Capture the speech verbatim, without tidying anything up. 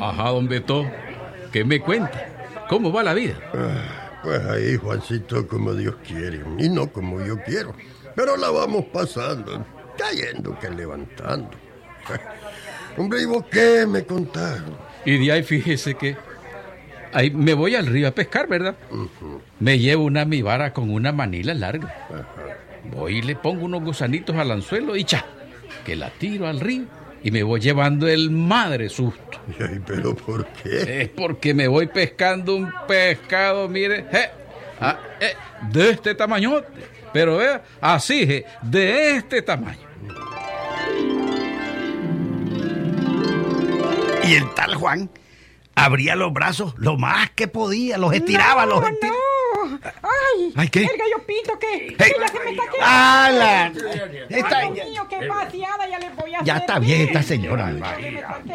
Ajá, don Beto, ¿qué me cuenta? ¿Cómo va la vida? Ah, pues ahí, Juancito, como Dios quiere, y no como yo quiero. Pero la vamos pasando, cayendo que levantando. Hombre, ¿y vos qué me contás? Y de ahí fíjese que ahí me voy al río a pescar, ¿verdad? Uh-huh. Me llevo una mi vara con una manila larga. Uh-huh. Voy y le pongo unos gusanitos al anzuelo y cha, que la tiro al río y me voy llevando el madre susto. Ay, ¿pero por qué? Es porque me voy pescando un pescado, mire, eh, ah, eh, de este tamañote. Pero vea, así, eh, de este tamaño. Y el tal Juan abría los brazos lo más que podía, los estiraba, no, los estiraba. No. Ay, ¿Ay, qué? El gallo pinto, ¿qué? Hey. Que ya se me está quedando. ¡Hala! Ay, Está, Dios mío, qué vaciada ya les voy a ya hacer. está bien esta señora.